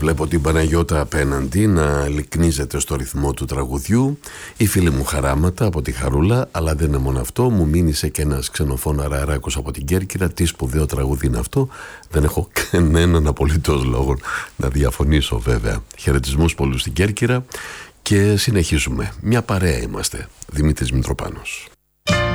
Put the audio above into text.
Βλέπω την Παναγιώτα απέναντι να λυκνίζεται στο ρυθμό του τραγουδιού. Η φίλη μου χαράματα από τη Χαρούλα, αλλά δεν είναι μόνο αυτό. Μου μήνυσε και ένας ξενοφώναραράκος από την Κέρκυρα. Τι σπουδαίο τραγούδι είναι αυτό. Δεν έχω κανέναν απολύτως λόγο να διαφωνήσω βέβαια. Χαιρετισμούς πολλούς στην Κέρκυρα και συνεχίζουμε. Μια παρέα είμαστε. Δημήτρης Μητροπάνος.